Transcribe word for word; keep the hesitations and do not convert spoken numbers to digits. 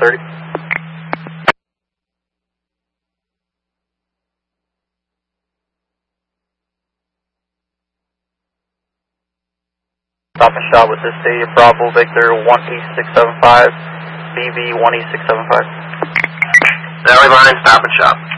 thirty. Stop and shop with this day, Bravo Victor one E six seven five, B B one E six seven five. Valley line, stop and shop.